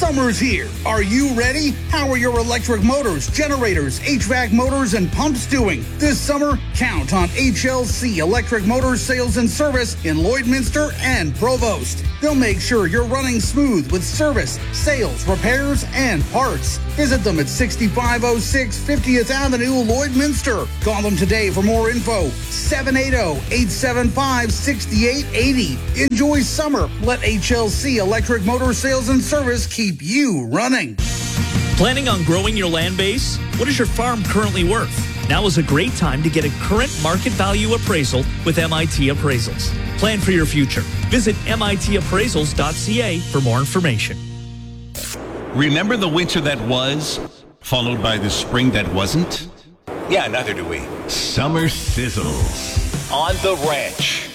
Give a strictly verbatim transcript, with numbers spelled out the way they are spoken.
Summer's here. Are you ready? How are your electric motors, generators, H V A C motors, and pumps doing? This summer, count on H L C Electric Motors Sales and Service in Lloydminster and Provost. They'll make sure you're running smooth with service, sales, repairs, and parts. Visit them at sixty-five oh six fiftieth Avenue, Lloydminster. Call them today for more info. seven eight zero, eight seven five, six eight eight zero. Enjoy summer. Let H L C Electric Motor Sales and Service keep you running. Planning on growing your land base? What is your farm currently worth? Now is a great time to get a current market value appraisal with M I T Appraisals. Plan for your future. Visit M I T appraisals dot C A for more information. Remember the winter that was, followed by the spring that wasn't? Yeah, neither do we. Summer sizzles On the ranch.